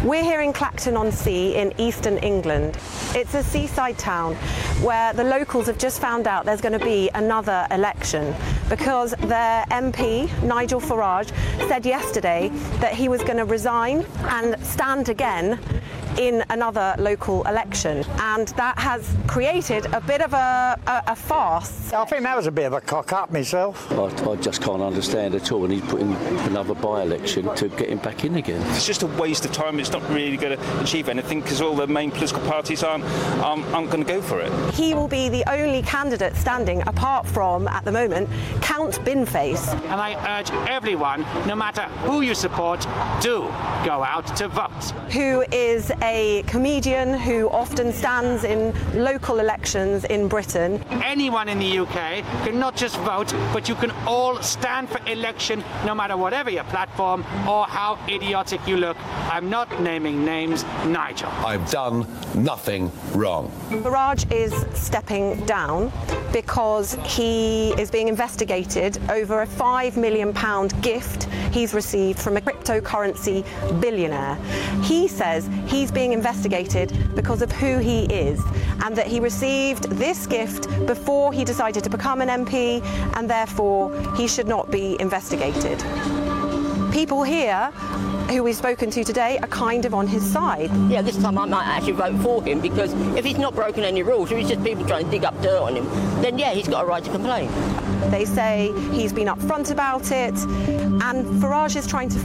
We're here in Clacton-on-Sea in eastern England. It's a seaside town where the locals have just found out there's going to be another election because their MP, Nigel Farage, said yesterday that he was going to resign and stand again in another local election, and that has created a bit of a farce. I think that was a bit of a cock-up myself. I just can't understand at all, and he's putting another by-election to get him back in again. It's just a waste of time. It's not really going to achieve anything because all the main political parties aren't going to go for it. He will be the only candidate standing, apart from, at the moment, Count Binface. And I urge everyone, no matter who you support, do go out to vote. Who is a comedian who often stands in local elections in Britain. Anyone in the UK can not just vote, but you can all stand for election, no matter whatever your platform or how idiotic you look. I'm not naming names, Nigel. I've done nothing wrong. Farage is stepping down because he is being investigated over a £5 million gift he's received from a cryptocurrency billionaire. He says he's being investigated because of who he is and that he received this gift before he decided to become an MP and therefore he should not be investigated. People here who we've spoken to today are kind of on his side. Yeah, this time I might actually vote for him because if he's not broken any rules, or it's just people trying to dig up dirt on him, then yeah, he's got a right to complain. They say he's been upfront about it, and Farage is trying to